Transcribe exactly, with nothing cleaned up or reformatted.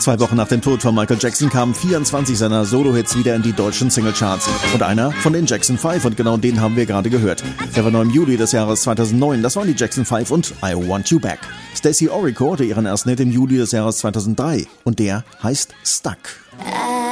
Zwei Wochen nach dem Tod von Michael Jackson kamen vierundzwanzig seiner Solo-Hits wieder in die deutschen Singlecharts. Und einer von den Jackson Five, und genau den haben wir gerade gehört. Der war noch im Juli des Jahres zweitausendneun. Das waren die Jackson Five und I Want You Back. Stacey Orico hatte ihren ersten Hit im Juli des Jahres zweitausenddrei. Und der heißt Stuck.